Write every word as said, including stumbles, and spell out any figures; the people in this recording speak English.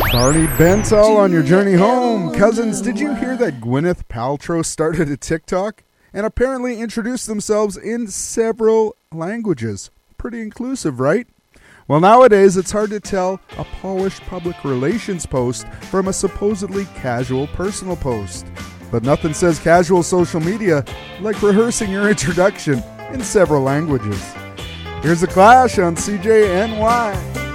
Barney Bentall on your journey home. Cousins, did you hear that Gwyneth Paltrow started a TikTok and apparently introduced themselves in several languages? Pretty inclusive, right? Well, nowadays it's hard to tell a polished public relations post from a supposedly casual personal post. But nothing says casual social media like rehearsing your introduction in several languages. Here's The Clash on C J N Y.